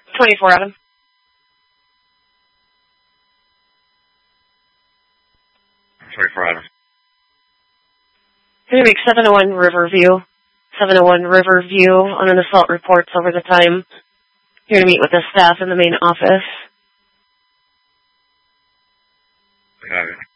24, Adam. Going to make 701 Riverview. 701 Riverview on an assault reports over the time. Here to meet with the staff in the main office. Got it.